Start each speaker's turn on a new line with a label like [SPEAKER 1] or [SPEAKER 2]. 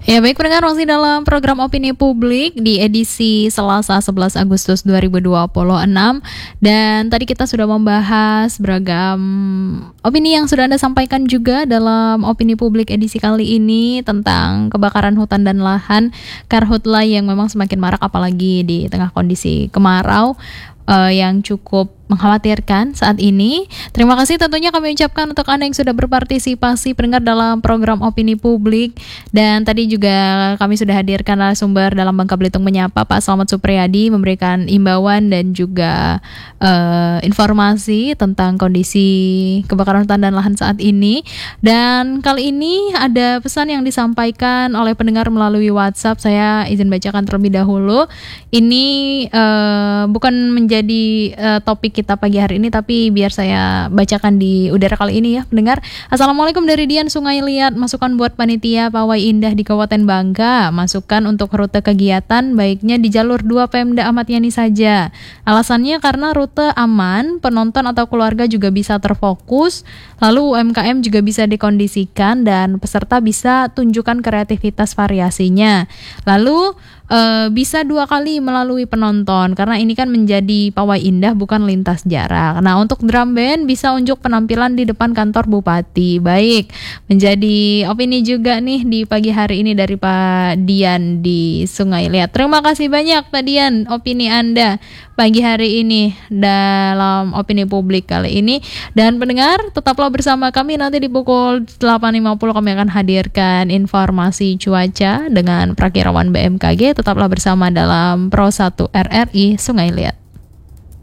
[SPEAKER 1] Ya baik pendengar, masih dalam program Opini Publik di edisi Selasa 11 Agustus 2026. Dan tadi kita sudah membahas beragam opini yang sudah Anda sampaikan juga dalam Opini Publik edisi kali ini tentang kebakaran hutan dan lahan, karhutla yang memang semakin marak apalagi di tengah kondisi kemarau yang cukup mengkhawatirkan saat ini. Terima kasih tentunya kami ucapkan untuk Anda yang sudah berpartisipasi pendengar dalam program Opini Publik. Dan tadi juga kami sudah hadirkan narasumber dalam Bangka Belitung Menyapa, Pak Slamet Supriyadi, memberikan imbauan dan juga informasi tentang kondisi kebakaran hutan dan lahan saat ini. Dan kali ini ada pesan yang disampaikan oleh pendengar melalui WhatsApp. Saya izin bacakan terlebih dahulu. Ini bukan menjadi topik kita pagi hari ini, tapi biar saya bacakan di udara kali ini ya pendengar. Assalamualaikum dari Dian Sungai Liat. Masukan buat panitia Pawai Indah di Kabupaten Bangka. Masukan untuk rute kegiatan baiknya di jalur 2 Pemda Ahmad Yani saja. Alasannya karena rute aman, penonton atau keluarga juga bisa terfokus, lalu UMKM juga bisa dikondisikan dan peserta bisa tunjukkan kreativitas variasinya. Lalu bisa 2 kali melalui penonton karena ini kan menjadi Pawai Indah bukan lintas jarak. Nah, untuk drum band bisa unjuk penampilan di depan kantor Bupati. Baik, menjadi opini juga nih di pagi hari ini dari Pak Dian di Sungai Liat. Terima kasih banyak Pak Dian opini Anda pagi hari ini dalam Opini Publik kali ini. Dan pendengar, tetaplah bersama kami nanti di pukul 8.50 kami akan hadirkan informasi cuaca dengan prakirawan BMKG. Tetaplah bersama dalam Pro 1 RRI Sungai Liat.